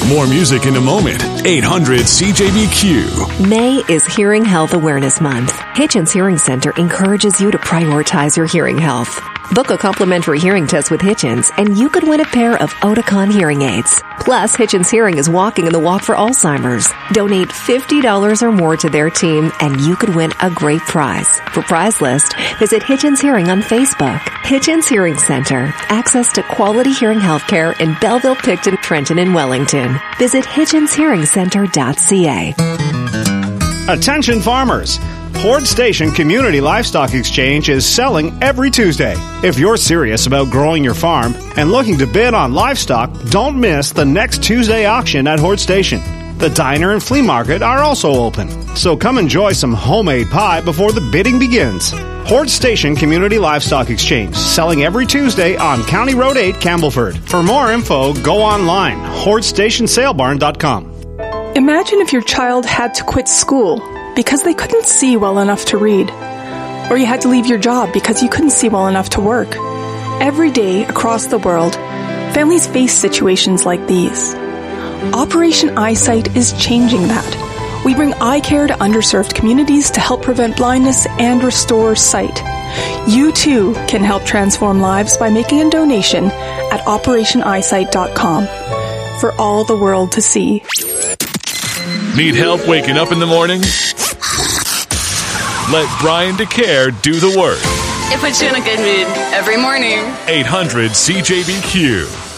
More music in a moment. 800 CJBQ. May is Hearing Health Awareness Month. Hitchens Hearing Center encourages you to prioritize your hearing health. Book a complimentary hearing test with Hitchens, and you could win a pair of Oticon hearing aids. Plus, Hitchens Hearing is walking in the walk for Alzheimer's. Donate $50 or more to their team, and you could win a great prize. For prize list, visit Hitchens Hearing on Facebook. Hitchens Hearing Center. Access to quality hearing health care in Belleville, Picton, Trenton, and Wellington. Visit hitchenshearingcenter.ca. Attention farmers! Horde Station Community Livestock Exchange is selling every Tuesday. If you're serious about growing your farm and looking to bid on livestock, don't miss the next Tuesday auction at Horde Station. The diner and flea market are also open, so come enjoy some homemade pie before the bidding begins. Horde Station Community Livestock Exchange, selling every Tuesday on County Road 8, Campbellford. For more info, go online, hordestationsalebarn.com. Imagine if your child had to quit school because they couldn't see well enough to read, or you had to leave your job because you couldn't see well enough to work. Every day across the world, families face situations like these. Operation Eyesight is changing that. We bring eye care to underserved communities to help prevent blindness and restore sight. You too can help transform lives by making a donation at operationeyesight.com for all the world to see. Need help waking up in the morning? Let Brian DeCare do the work. It puts you in a good mood every morning. 800 CJBQ.